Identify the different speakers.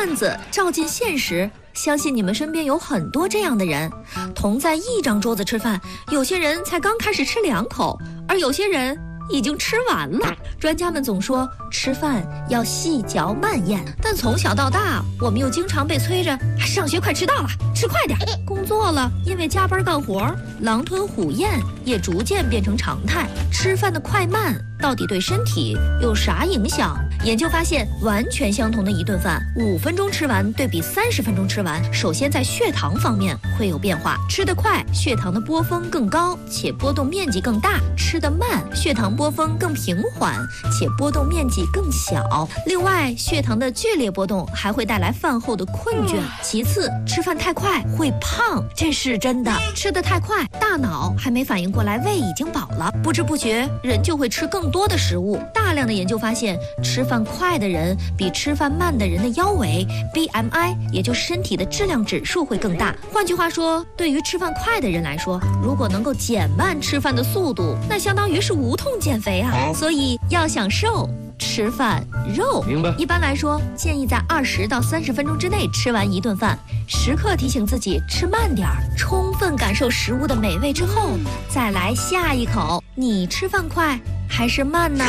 Speaker 1: 段子照进现实，相信你们身边有很多这样的人，同在一张桌子吃饭，有些人才刚开始吃2口，而有些人已经吃完了。专家们总说吃饭要细嚼慢咽，但从小到大，我们又经常被催着上学快迟到了，吃快点。工作了，因为加班干活，狼吞虎咽也逐渐变成常态。吃饭的快慢到底对身体有啥影响？研究发现，完全相同的一顿饭，5分钟吃完对比30分钟吃完，首先在血糖方面会有变化。吃得快，血糖的波峰更高，且波动面积更大；吃得慢，血糖波峰更平缓，且波动面积更小。另外，血糖的剧烈波动还会带来饭后的困倦。其次，吃饭太快会胖，这是真的。吃得太快，大脑还没反应过来胃已经饱了，不知不觉人就会吃更多的食物。大量的研究发现，吃饭快的人比吃饭慢的人的腰围 BMI， 也就是身体的质量指数会更大。换句话说，对于吃饭快的人来说，如果能够减慢吃饭的速度，那相当于是无痛减肥啊。所以要想瘦，吃饭肉。
Speaker 2: 明白。
Speaker 1: 一般来说，建议在20到30分钟之内吃完一顿饭，时刻提醒自己吃慢点儿，充分感受食物的美味之后，再来下一口。你吃饭快还是慢呢？